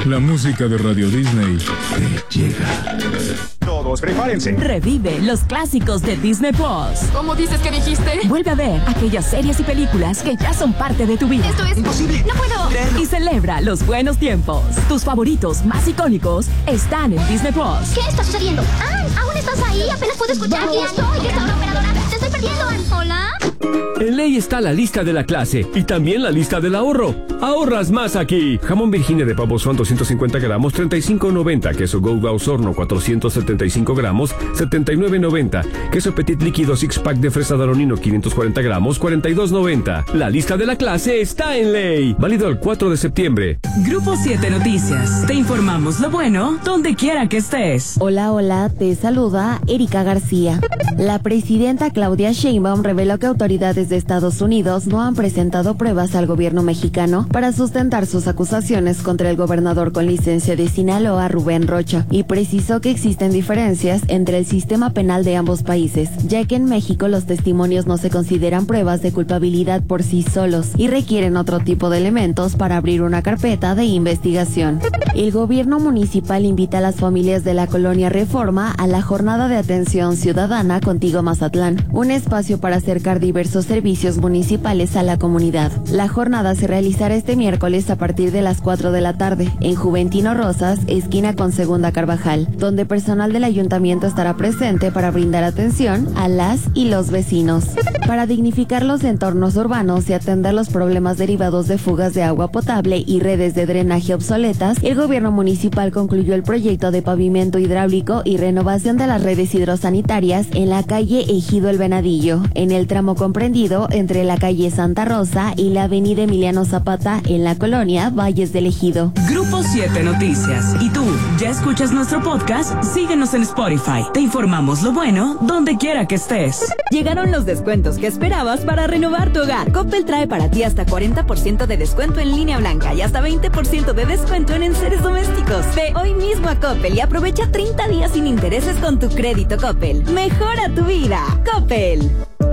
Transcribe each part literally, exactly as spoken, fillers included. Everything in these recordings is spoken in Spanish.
La música de Radio Disney te llega. Todos prepárense. Revive los clásicos de Disney Plus. ¿Cómo dices que dijiste? Vuelve a ver aquellas series y películas que ya son parte de tu vida. Esto es imposible. No puedo creerlo. Y celebra los buenos tiempos. Tus favoritos más icónicos están en Disney Plus. ¿Qué está sucediendo? ¡Ann! ¿Aún estás ahí? Apenas puedo escuchar. Aquí estoy. ¿Qué está una operadora? ¡Te estoy perdiendo, Ann! ¿Hola? En Ley está la lista de la clase y también la lista del ahorro. Ahorras más aquí. Jamón Virginia de pavo Swan doscientos cincuenta gramos, treinta y cinco noventa. Queso Gouda Osorno cuatrocientos setenta y cinco gramos, setenta y nueve noventa. Queso Petit líquido six pack de fresa Daronino quinientos cuarenta gramos, cuarenta y dos noventa. La lista de la clase está en Ley. Válido el cuatro de septiembre. Grupo siete Noticias. Te informamos lo bueno donde quiera que estés. Hola, hola. Te saluda Erika García. La presidenta Claudia Sheinbaum reveló que autoridades de Estados Unidos no han presentado pruebas al gobierno mexicano para sustentar sus acusaciones contra el gobernador con licencia de Sinaloa, Rubén Rocha, y precisó que existen diferencias entre el sistema penal de ambos países, ya que en México los testimonios no se consideran pruebas de culpabilidad por sí solos y requieren otro tipo de elementos para abrir una carpeta de investigación. El gobierno municipal invita a las familias de la colonia Reforma a la jornada de atención ciudadana Contigo Mazatlán, un espacio para acercar diversos servicios municipales a la comunidad. La jornada se realizará este miércoles a partir de las cuatro de la tarde en Juventino Rosas, esquina con Segunda Carvajal, donde personal del ayuntamiento estará presente para brindar atención a las y los vecinos. Para dignificar los entornos urbanos y atender los problemas derivados de fugas de agua potable y redes de drenaje obsoletas, el gobierno municipal concluyó el proyecto de pavimento hidráulico y renovación de las redes hidrosanitarias en la calle Ejido El Venadillo, en el tramo comprendido entre la calle Santa Rosa y la avenida Emiliano Zapata en la colonia Valles del Ejido. Grupo siete Noticias. ¿Y tú, ya escuchas nuestro podcast? Síguenos en Spotify. Te informamos lo bueno donde quiera que estés. Llegaron los descuentos que esperabas para renovar tu hogar. Coppel trae para ti hasta cuarenta por ciento de descuento en línea blanca y hasta veinte por ciento de descuento en enseres domésticos. Ve hoy mismo a Coppel y aprovecha treinta días sin intereses con tu crédito Coppel. Mejora tu vida. Coppel.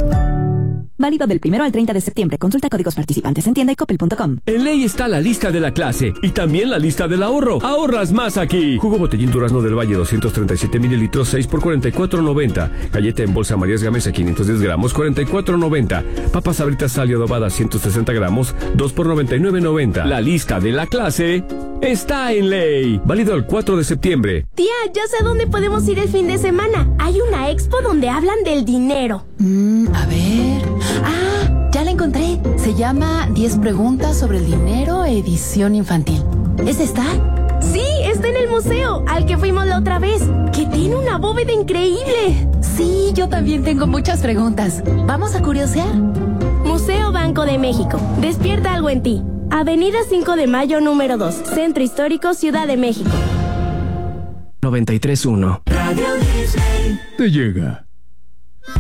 Válido del primero al treinta de septiembre. Consulta códigos participantes en tienda y coppel punto com. En Ley está la lista de la clase y también la lista del ahorro. Ahorras más aquí. Jugo Botellín Durazno del Valle doscientos treinta y siete mililitros, seis por cuarenta y cuatro noventa. Galleta en bolsa Marías Gamesa quinientos diez gramos, cuarenta y cuatro noventa. Papas Sabritas Sal y Adobada ciento sesenta gramos, dos por noventa y nueve noventa. La lista de la clase está en Ley. Válido el cuatro de septiembre. Tía, ya sé dónde podemos ir el fin de semana. Hay una expo donde hablan del dinero. Mm, a ver... Ah, ya la encontré. Se llama diez preguntas sobre el dinero, edición infantil. ¿Es esta? Sí, está en el museo, al que fuimos la otra vez, que tiene una bóveda increíble. Sí, yo también tengo muchas preguntas. ¿Vamos a curiosear? Museo Banco de México. Despierta algo en ti. Avenida cinco de Mayo número dos, Centro Histórico, Ciudad de México. noventa y tres punto uno. Radio Disney te llega.